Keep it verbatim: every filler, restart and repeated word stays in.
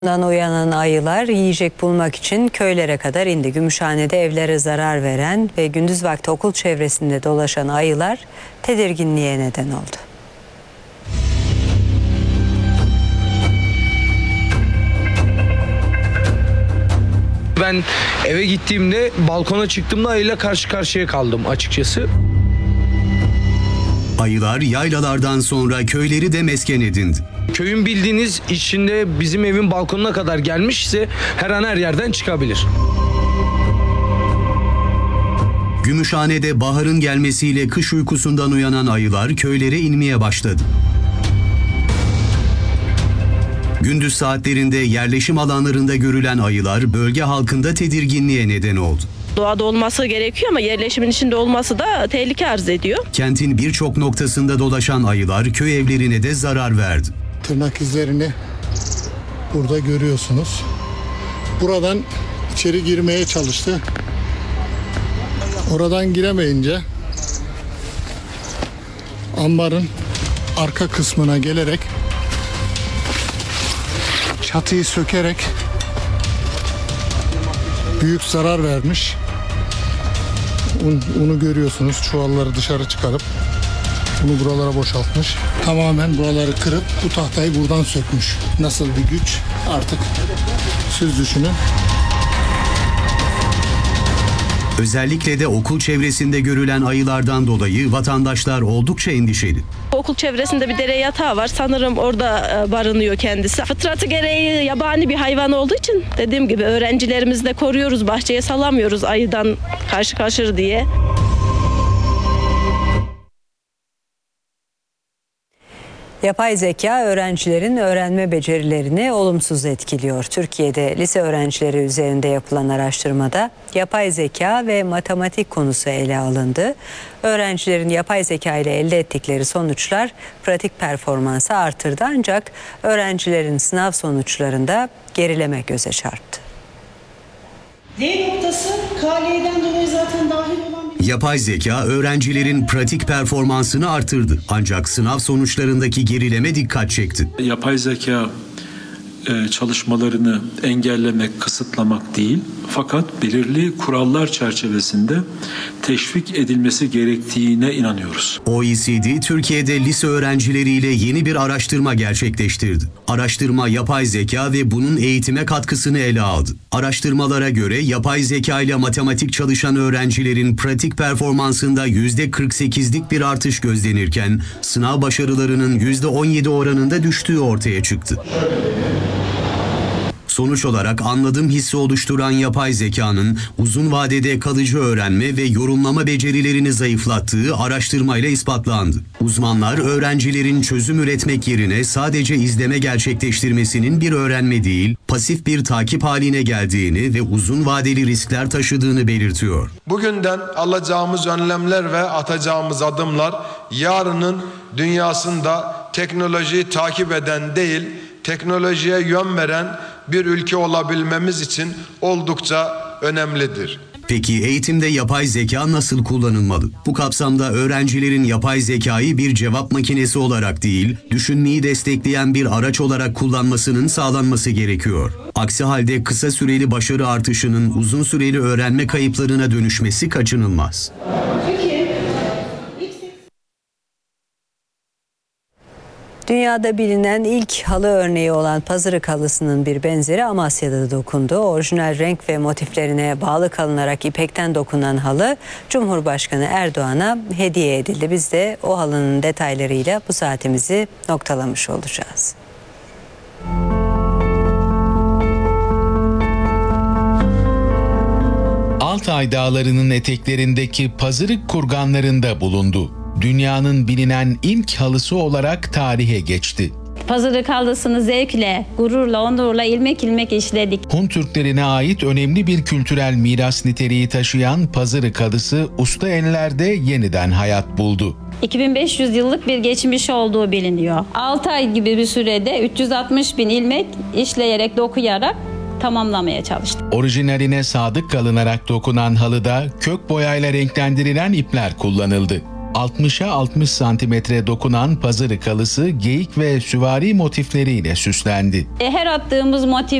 Uyanan ayılar yiyecek bulmak için köylere kadar indi. Gümüşhane'de evlere zarar veren ve gündüz vakti okul çevresinde dolaşan ayılar tedirginliğe neden oldu. Ben eve gittiğimde balkona çıktığımda ayıyla karşı karşıya kaldım açıkçası. Ayılar yaylalardan sonra köyleri de mesken edindi. Köyün bildiğiniz içinde bizim evin balkonuna kadar gelmişse her an her yerden çıkabilir. Gümüşhane'de baharın gelmesiyle kış uykusundan uyanan ayılar köylere inmeye başladı. Gündüz saatlerinde yerleşim alanlarında görülen ayılar bölge halkında tedirginliğe neden oldu. Doğada olması gerekiyor ama yerleşimin içinde olması da tehlike arz ediyor. Kentin birçok noktasında dolaşan ayılar köy evlerine de zarar verdi. Tırnak izlerini burada görüyorsunuz. Buradan içeri girmeye çalıştı. Oradan giremeyince ambarın arka kısmına gelerek çatıyı sökerek büyük zarar vermiş. Un, unu görüyorsunuz. Çuvalları dışarı çıkarıp bunu buralara boşaltmış. Tamamen buraları kırıp bu tahtayı buradan sökmüş. Nasıl bir güç artık siz düşünün. Özellikle de okul çevresinde görülen ayılardan dolayı vatandaşlar oldukça endişeli. Okul çevresinde bir dere yatağı var. Sanırım orada barınıyor kendisi. Fıtratı gereği yabani bir hayvan olduğu için dediğim gibi öğrencilerimizi de koruyoruz. Bahçeye salamıyoruz ayıdan karşı karşıya diye. Yapay zeka öğrencilerin öğrenme becerilerini olumsuz etkiliyor. Türkiye'de lise öğrencileri üzerinde yapılan araştırmada yapay zeka ve matematik konusu ele alındı. Öğrencilerin yapay zeka ile elde ettikleri sonuçlar pratik performansı artırdı, ancak öğrencilerin sınav sonuçlarında gerileme göze çarptı. D noktası K L'den dolayı zaten dahil olan bir... Yapay zeka öğrencilerin pratik performansını artırdı, ancak sınav sonuçlarındaki gerileme dikkat çekti. Yapay zeka e, çalışmalarını engellemek, kısıtlamak değil, fakat belirli kurallar çerçevesinde teşvik edilmesi gerektiğine inanıyoruz. O E C D, Türkiye'de lise öğrencileriyle yeni bir araştırma gerçekleştirdi. Araştırma yapay zeka ve bunun eğitime katkısını ele aldı. Araştırmalara göre yapay zeka ile matematik çalışan öğrencilerin pratik performansında yüzde kırk sekizlik bir artış gözlenirken sınav başarılarının yüzde on yedi oranında düştüğü ortaya çıktı. Sonuç olarak anladım hissi oluşturan yapay zekanın uzun vadede kalıcı öğrenme ve yorumlama becerilerini zayıflattığı araştırmayla ispatlandı. Uzmanlar öğrencilerin çözüm üretmek yerine sadece izleme gerçekleştirmesinin bir öğrenme değil, pasif bir takip haline geldiğini ve uzun vadeli riskler taşıdığını belirtiyor. Bugünden alacağımız önlemler ve atacağımız adımlar yarının dünyasında teknolojiyi takip eden değil, teknolojiye yön veren bir ülke olabilmemiz için oldukça önemlidir. Peki eğitimde yapay zeka nasıl kullanılmalı? Bu kapsamda öğrencilerin yapay zekayı bir cevap makinesi olarak değil, düşünmeyi destekleyen bir araç olarak kullanmasının sağlanması gerekiyor. Aksi halde kısa süreli başarı artışının uzun süreli öğrenme kayıplarına dönüşmesi kaçınılmaz. Dünyada bilinen ilk halı örneği olan pazırık halısının bir benzeri Amasya'da dokundu. Orijinal renk ve motiflerine bağlı kalınarak ipekten dokunan halı Cumhurbaşkanı Erdoğan'a hediye edildi. Biz de o halının detaylarıyla bu saatimizi noktalamış olacağız. Altay Dağları'nın eteklerindeki pazırık kurganlarında bulundu. Dünyanın bilinen ilk halısı olarak tarihe geçti. Pazırık halısını zevkle, gururla, onurla ilmek ilmek işledik. Hun Türklerine ait önemli bir kültürel miras niteliği taşıyan pazırık halısı usta ellerde yeniden hayat buldu. iki bin beş yüz yıllık bir geçmiş olduğu biliniyor. altı ay gibi bir sürede üç yüz altmış bin ilmek işleyerek, dokuyarak tamamlamaya çalıştık. Orijinaline sadık kalınarak dokunan halıda kök boyayla renklendirilen ipler kullanıldı. altmışa altmış santimetre dokunan pazarık halısı geyik ve süvari motifleriyle süslendi. E, Her attığımız motif